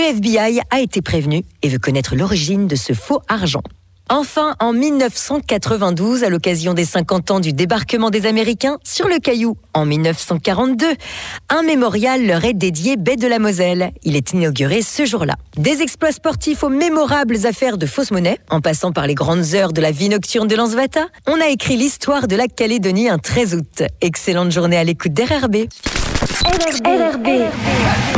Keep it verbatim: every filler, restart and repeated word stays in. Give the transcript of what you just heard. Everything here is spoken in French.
F B I a été prévenu et veut connaître l'origine de ce faux argent. Enfin, en mille neuf cent quatre-vingt-douze, à l'occasion des cinquante ans du débarquement des Américains sur le Caillou en mille neuf cent quarante-deux, un mémorial leur est dédié baie de la Moselle. Il est inauguré ce jour-là. Des exploits sportifs aux mémorables affaires de fausse monnaie, en passant par les grandes heures de la vie nocturne de Lansvata, on a écrit l'histoire de la Calédonie un treize août. Excellente journée à l'écoute d'R R B. R R B.